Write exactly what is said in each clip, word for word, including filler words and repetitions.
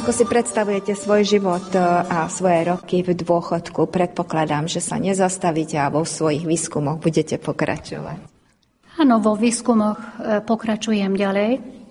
Ako si predstavujete svoj život a svoje roky v dôchodku? Predpokladám, že sa nezastavíte a vo svojich výskumoch budete pokračovať. Áno, vo výskumoch pokračujem ďalej.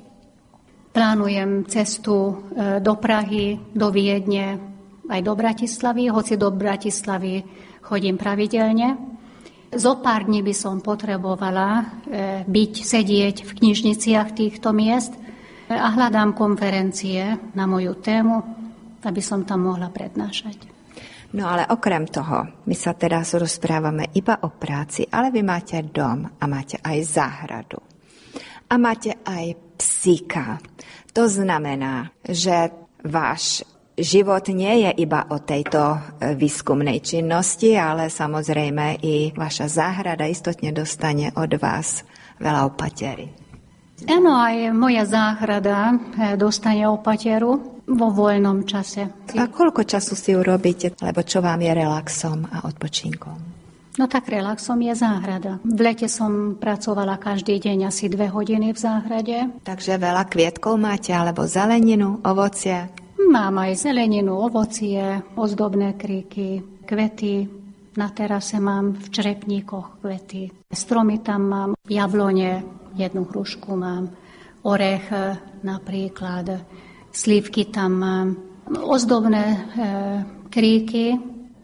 Plánujem cestu do Prahy, do Viedne, aj do Bratislavy, hoci do Bratislavy chodím pravidelne. Zo pár dní by som potrebovala byť, sedieť v knižniciach týchto miest a hľadám konferencie na moju tému, aby som tam mohla prednášať. No ale okrem toho, my sa teraz rozprávame iba o práci, ale vy máte dom a máte aj záhradu. A máte aj psíka. To znamená, že váš život nie je iba o tejto výskumnej činnosti, ale samozrejme i vaša záhrada istotne dostane od vás veľa opatery. Áno, aj moja záhrada dostane opateru vo voľnom čase. A koľko času si urobíte, lebo čo vám je relaxom a odpočinkom? No tak relaxom je záhrada. V lete som pracovala každý deň asi dve hodiny v záhrade. Takže veľa kvietkov máte, alebo zeleninu, ovocie? Mám aj zeleninu, ovocie, ozdobné kríky, kvety. Na terase mám v črepníkoch kvety. Stromy tam mám, jablone, jednu hrušku mám, orech napríklad, slívky tam mám, ozdobné e, kríky.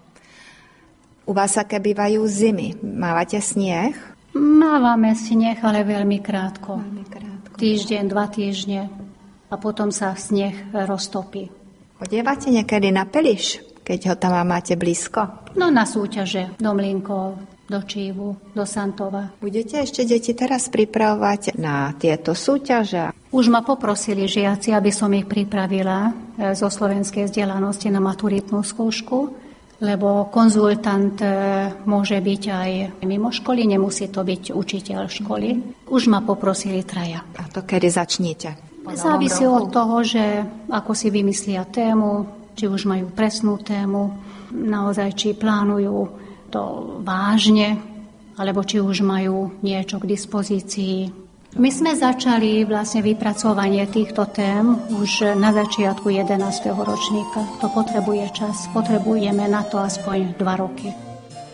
U vás aké bývajú zimy? Mávate sneh? Mávame sneh, ale veľmi krátko. Veľmi krátko. Týždeň, dva týždne a potom sa sneh roztopí. Chodievate niekedy na Peliš, keď ho tam máte blízko? No na súťaže do Mlynkov, do Čívu, do Santova. Budete ešte deti teraz pripravovať na tieto súťaže? Už ma poprosili žiaci, aby som ich pripravila zo slovenskej vzdelanosti na maturitnú skúšku, lebo konzultant môže byť aj mimo školy, nemusí to byť učiteľ školy. Už ma poprosili traja. A to kedy začnete? Závisí od toho, že ako si vymyslia tému, či už majú presnú tému, naozaj či plánujú to vážne, alebo či už majú niečo k dispozícii. My sme začali vlastne vypracovanie týchto tém už na začiatku jedenásteho ročníka. To potrebuje čas, potrebujeme na to aspoň dva roky.